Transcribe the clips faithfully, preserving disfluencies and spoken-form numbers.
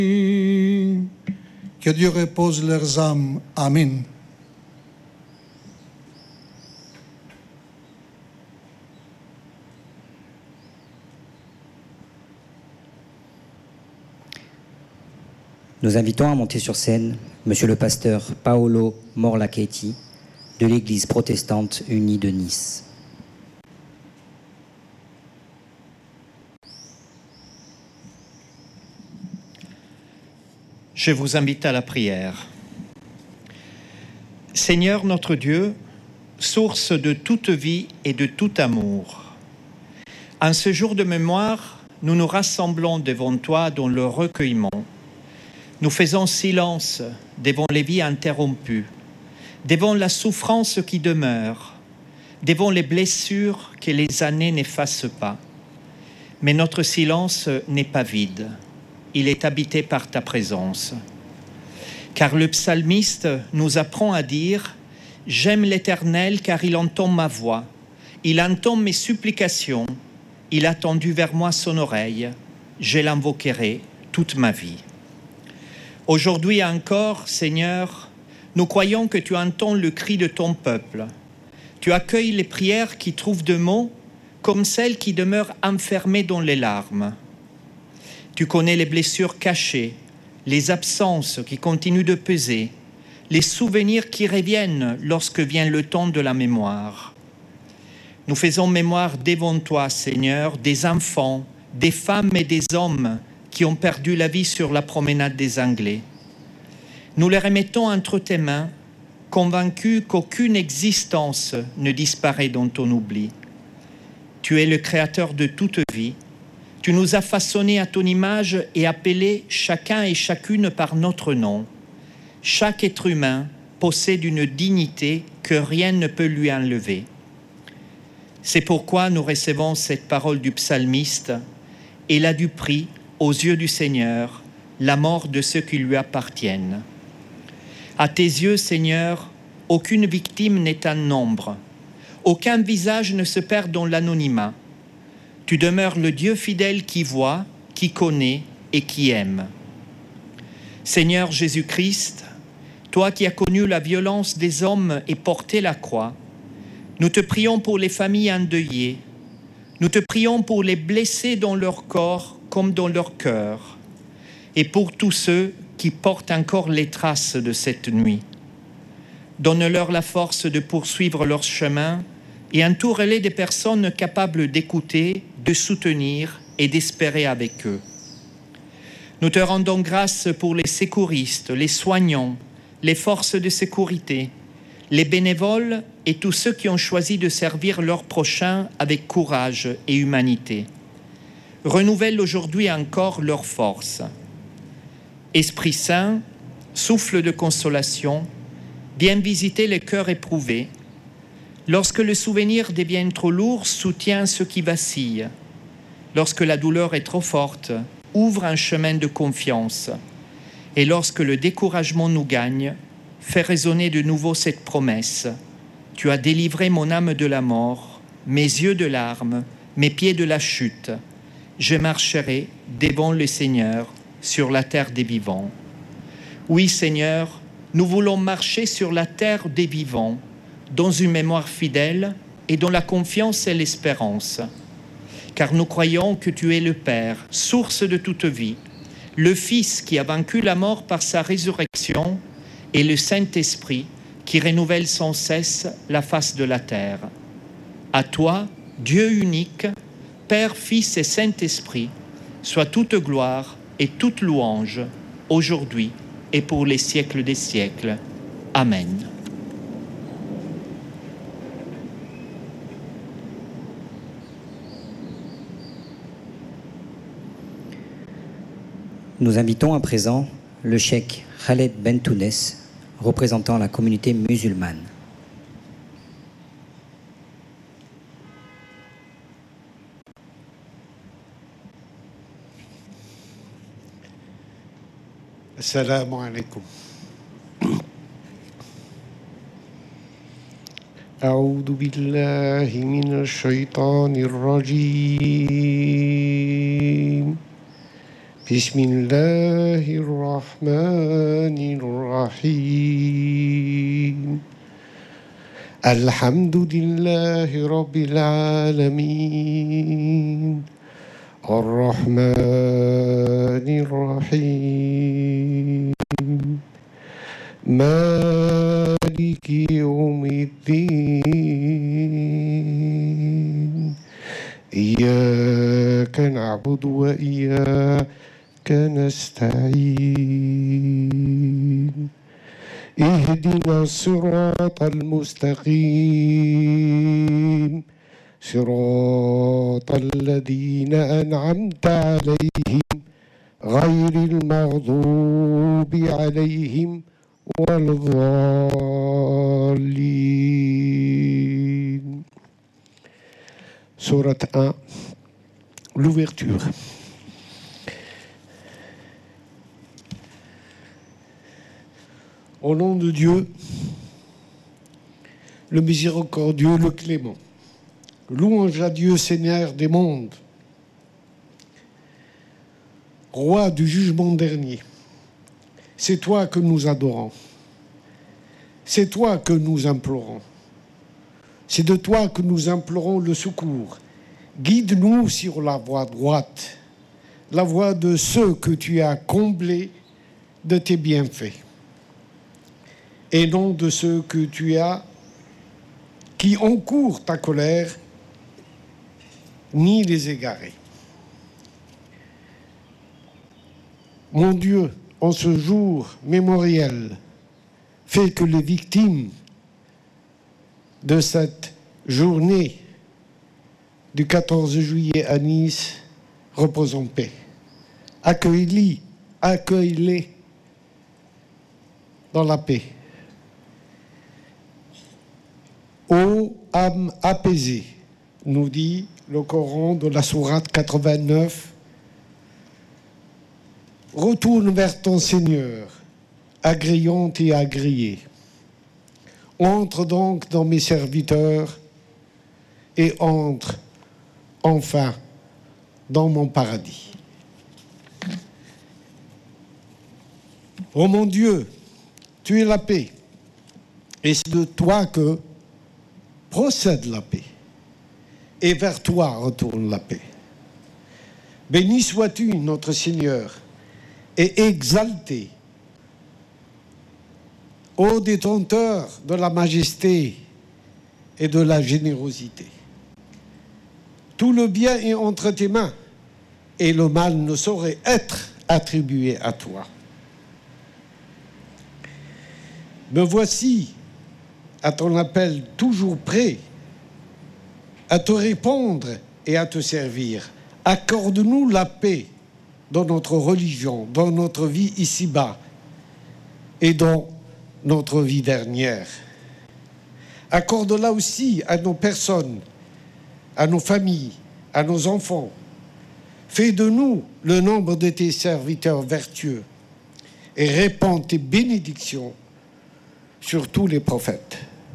Que Dieu repose leurs âmes. Amen. Nous invitons à monter sur scène Monsieur le pasteur Paolo Morlachetti de l'Église protestante unie de Nice. Je vous invite à la prière. Seigneur notre Dieu, source de toute vie et de tout amour, en ce jour de mémoire, nous nous rassemblons devant toi dans le recueillement. Nous faisons silence devant les vies interrompues, devant la souffrance qui demeure, devant les blessures que les années n'effacent pas. Mais notre silence n'est pas vide. Il est habité par ta présence. Car le psalmiste nous apprend à dire « J'aime l'Éternel car il entend ma voix, il entend mes supplications, il a tendu vers moi son oreille, je l'invoquerai toute ma vie. » Aujourd'hui encore, Seigneur, nous croyons que tu entends le cri de ton peuple. Tu accueilles les prières qui trouvent de mots comme celles qui demeurent enfermées dans les larmes. Tu connais les blessures cachées, les absences qui continuent de peser, les souvenirs qui reviennent lorsque vient le temps de la mémoire. Nous faisons mémoire devant toi, Seigneur, des enfants, des femmes et des hommes qui ont perdu la vie sur la promenade des Anglais. Nous les remettons entre tes mains, convaincus qu'aucune existence ne disparaît dans ton oubli. Tu es le créateur de toute vie. Tu nous as façonnés à ton image et appelés chacun et chacune par notre nom. Chaque être humain possède une dignité que rien ne peut lui enlever. C'est pourquoi nous recevons cette parole du psalmiste. Il a du prix aux yeux du Seigneur la mort de ceux qui lui appartiennent. À tes yeux, Seigneur, aucune victime n'est un nombre. Aucun visage ne se perd dans l'anonymat. Tu demeures le Dieu fidèle qui voit, qui connaît et qui aime. Seigneur Jésus-Christ, toi qui as connu la violence des hommes et porté la croix, nous te prions pour les familles endeuillées. Nous te prions pour les blessés dans leur corps comme dans leur cœur, et pour tous ceux qui portent encore les traces de cette nuit. Donne-leur la force de poursuivre leur chemin et entoure-les des personnes capables d'écouter, de soutenir et d'espérer avec eux. Nous te rendons grâce pour les secouristes, les soignants, les forces de sécurité, les bénévoles et tous ceux qui ont choisi de servir leurs prochains avec courage et humanité. Renouvelle aujourd'hui encore leur force. Esprit Saint, souffle de consolation, viens visiter les cœurs éprouvés. Lorsque le souvenir devient trop lourd, soutiens ceux qui vacillent. Lorsque la douleur est trop forte, ouvre un chemin de confiance. Et lorsque le découragement nous gagne, fais résonner de nouveau cette promesse. Tu as délivré mon âme de la mort, mes yeux de larmes, mes pieds de la chute. Je marcherai devant le Seigneur sur la terre des vivants. Oui, Seigneur, nous voulons marcher sur la terre des vivants, dans une mémoire fidèle et dans la confiance et l'espérance. Car nous croyons que tu es le Père, source de toute vie, le Fils qui a vaincu la mort par sa résurrection et le Saint-Esprit qui renouvelle sans cesse la face de la terre. À toi, Dieu unique, Père, Fils et Saint-Esprit, soit toute gloire et toute louange, aujourd'hui et pour les siècles des siècles. Amen. Nous invitons à présent le cheikh Khaled Bentounes, représentant la communauté musulmane. Assalamu alaikum. أعوذ بالله من الشيطان الرجيم بسم الله الرحمن الرحيم الحمد لله رب العالمين الرحمن الرحيم مالك يوم الدين إياك نعبد وإياك نستعين اهدنا الصراط المستقيم صراط الذين أنعمت عليهم غير المغضوب عليهم ولا الضالين. Sourate un, l'ouverture. Au nom de Dieu, le miséricordieux, le clément. Louange à Dieu, Seigneur des mondes, roi du jugement dernier. C'est toi que nous adorons. C'est toi que nous implorons. C'est de toi que nous implorons le secours. Guide-nous sur la voie droite, la voie de ceux que tu as comblés de tes bienfaits, et non de ceux que tu as qui encourent ta colère, ni les égarer. Mon Dieu, en ce jour mémoriel, fais que les victimes de cette journée du quatorze juillet à Nice reposent en paix. Accueille-les, accueille-les dans la paix. Ô âme apaisée, nous dit le Coran de la sourate quatre-vingt-neuf, retourne vers ton Seigneur, agréante et agréé. Entre donc dans mes serviteurs et entre enfin dans mon paradis. Ô mon Dieu, tu es la paix, et c'est de toi que procède la paix, et vers toi retourne la paix. Béni sois-tu, notre Seigneur, et exalté, ô détenteur de la majesté et de la générosité. Tout le bien est entre tes mains, et le mal ne saurait être attribué à toi. Me voici à ton appel toujours prêt à te répondre et à te servir. Accorde-nous la paix dans notre religion, dans notre vie ici-bas et dans notre vie dernière. Accorde-la aussi à nos personnes, à nos familles, à nos enfants. Fais de nous le nombre de tes serviteurs vertueux et répands tes bénédictions sur tous les prophètes.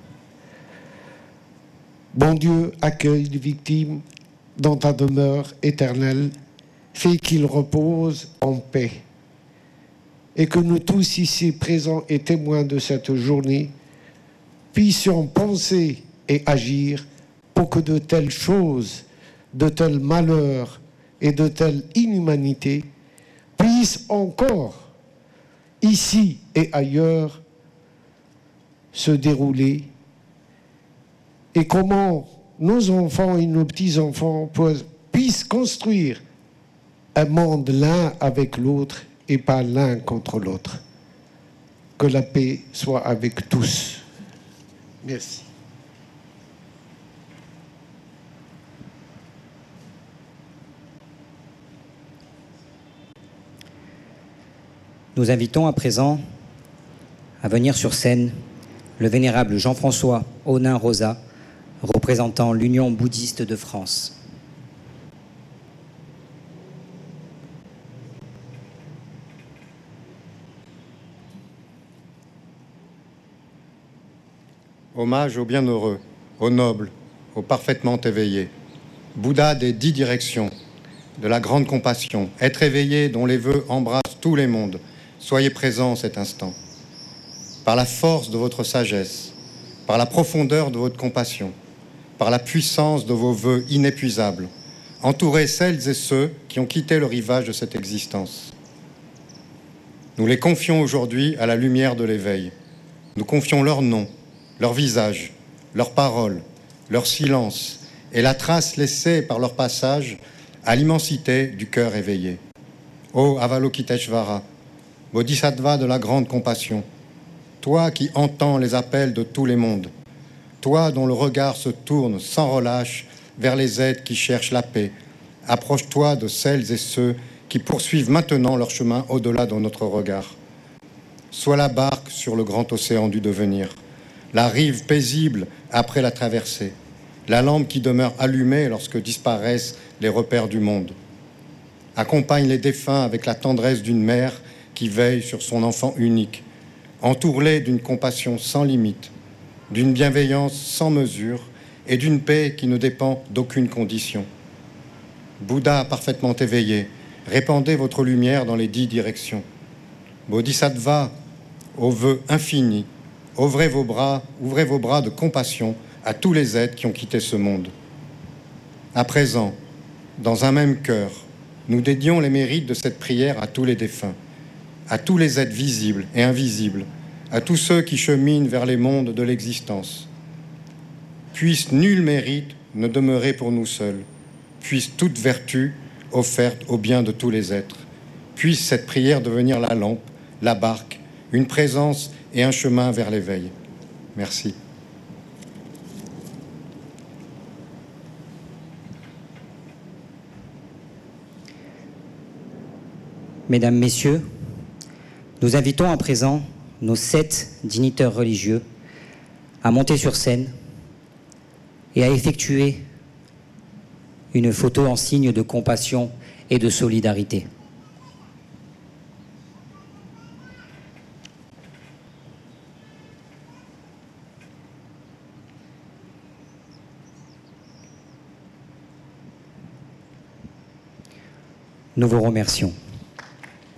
Bon Dieu, accueille les victimes dans ta demeure éternelle, fais qu'ils reposent en paix, et que nous tous ici présents et témoins de cette journée puissions penser et agir pour que de telles choses, de tels malheurs et de telles inhumanités puissent encore, ici et ailleurs, se dérouler, et comment nos enfants et nos petits-enfants puissent construire un monde l'un avec l'autre et pas l'un contre l'autre. Que la paix soit avec tous. Merci. Nous invitons à présent à venir sur scène le vénérable Jean-François Onin-Rosa, représentant l'Union bouddhiste de France. Hommage aux bienheureux, aux nobles, aux parfaitement éveillés, Bouddha des dix directions, de la grande compassion, être éveillé dont les vœux embrassent tous les mondes, soyez présents en cet instant. Par la force de votre sagesse, par la profondeur de votre compassion, par la puissance de vos vœux inépuisables, entourez celles et ceux qui ont quitté le rivage de cette existence. Nous les confions aujourd'hui à la lumière de l'éveil. Nous confions leur nom, leur visage, leurs paroles, leur silence et la trace laissée par leur passage à l'immensité du cœur éveillé. Ô Avalokiteshvara, Bodhisattva de la grande compassion, toi qui entends les appels de tous les mondes, toi dont le regard se tourne sans relâche vers les êtres qui cherchent la paix, approche-toi de celles et ceux qui poursuivent maintenant leur chemin au-delà de notre regard. Sois la barque sur le grand océan du devenir, la rive paisible après la traversée, la lampe qui demeure allumée lorsque disparaissent les repères du monde. Accompagne les défunts avec la tendresse d'une mère qui veille sur son enfant unique. Entoure-les d'une compassion sans limite, d'une bienveillance sans mesure et d'une paix qui ne dépend d'aucune condition. Bouddha parfaitement éveillé, répandez votre lumière dans les dix directions. Bodhisattva, aux vœux infinis, ouvrez vos bras, ouvrez vos bras de compassion à tous les êtres qui ont quitté ce monde. À présent, dans un même cœur, nous dédions les mérites de cette prière à tous les défunts, à tous les êtres visibles et invisibles, à tous ceux qui cheminent vers les mondes de l'existence. Puisse nul mérite ne demeurer pour nous seuls, puisse toute vertu offerte au bien de tous les êtres. Puisse cette prière devenir la lampe, la barque, une présence et un chemin vers l'éveil. Merci. Mesdames, Messieurs, nous invitons à présent nos sept dignitaires religieux à monter sur scène et à effectuer une photo en signe de compassion et de solidarité. Nous vous remercions.